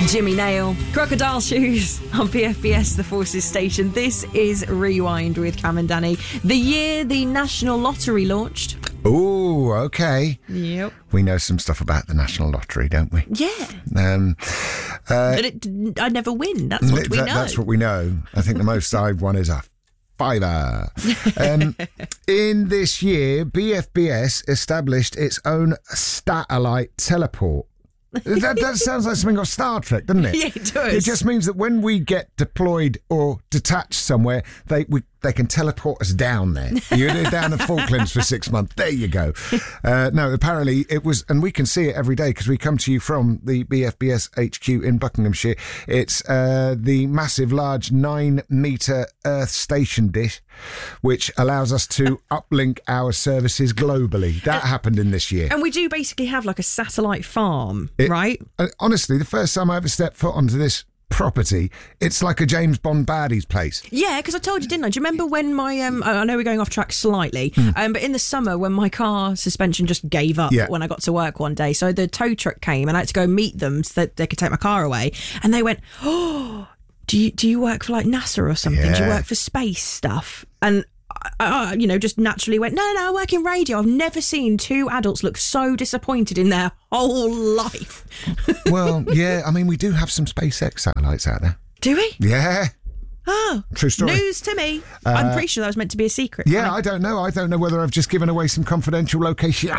Jimmy Nail, Crocodile Shoes on PFBS, the Forces station. This is Rewind with Cam and Danny. The year the National Lottery launched. Oh, okay. Yep. We know some stuff about the National Lottery, don't we? Yeah. But I'd never win. That's what we know. That's what we know. I think the most I've won is a fiver. In this year, BFBS established its own satellite teleport. That sounds like something off Star Trek, doesn't it? Yeah, it does. It just means that when we get deployed or detached somewhere, they can teleport us down there. You're down the Falklands for 6 months. There you go. No, apparently it was, and we can see it every day because we come to you from the BFBS HQ in Buckinghamshire. It's the massive, large 9-metre Earth station dish, which allows us to uplink our services globally. That happened in this year. And we do basically have like a satellite farm, right? Honestly, the first time I ever stepped foot onto this property, it's like a James Bond baddie's place. Yeah, because I told you, didn't I? Do you remember when my I know we're going off track slightly, but in the summer when my car suspension just gave up when I got to work one day, so the tow truck came and I had to go meet them so that they could take my car away, and they went, "Oh, do you work for like NASA or something? Yeah. Do you work for space stuff?" And I just naturally went, no, I work in radio. I've never seen two adults look so disappointed in their whole life. Well, yeah, I mean, we do have some SpaceX satellites out there. Do we? Yeah. Oh, true story. News to me. I'm pretty sure that was meant to be a secret. Yeah, I don't know. I don't know whether I've just given away some confidential location.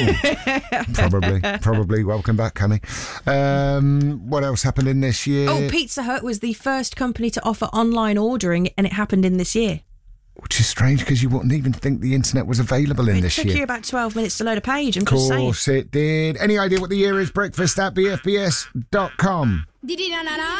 Probably. Welcome back, Cammy. What else happened in this year? Oh, Pizza Hut was the first company to offer online ordering, and it happened in this year. Which is strange because you wouldn't even think the internet was available in this year. It took you about 12 minutes to load a page, I'm just saying. Of course it did. Any idea what the year is? Breakfast at bfbs.com.